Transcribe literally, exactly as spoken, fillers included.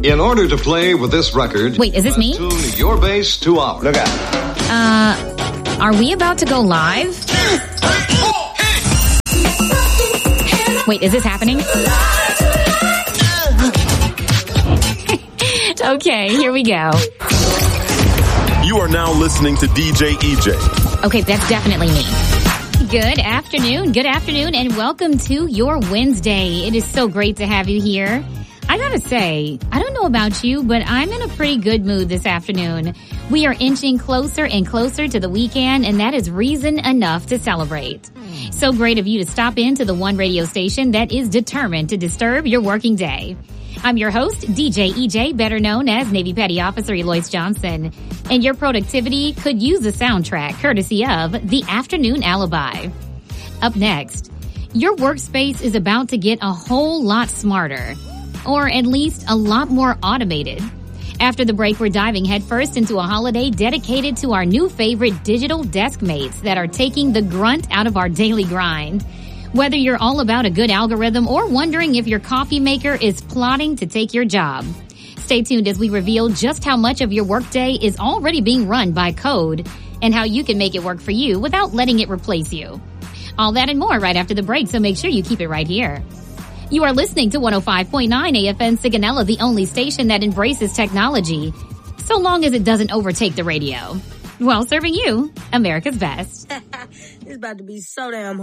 In order to play with this record... Wait, is this me? Tune your bass to ours. Look out. Uh, are we about to go live? Wait, is this happening? Okay, here we go. You are now listening to D J E J. Okay, that's definitely me. Good afternoon, good afternoon, and welcome to your Wednesday. It is so great to have you here. I gotta say, I don't know about you, but I'm in a pretty good mood this afternoon. We are inching closer and closer to the weekend, and that is reason enough to celebrate. So great of you to stop into the one radio station that is determined to disturb your working day. I'm your host, D J E J, better known as Navy Petty Officer Eloise Johnson. And your productivity could use a soundtrack courtesy of The Afternoon Alibi. Up next, your workspace is about to get a whole lot smarter. Or at least a lot more automated. After the break, we're diving headfirst into a holiday dedicated to our new favorite digital desk mates that are taking the grunt out of our daily grind. Whether you're all about a good algorithm or wondering if your coffee maker is plotting to take your job. Stay tuned as we reveal just how much of your workday is already being run by code and how you can make it work for you without letting it replace you. All that and more right after the break, so make sure you keep it right here. You are listening to one oh five point nine A F N Sigonella, the only station that embraces technology, so long as it doesn't overtake the radio. While serving you, America's best. It's about to be so damn hard.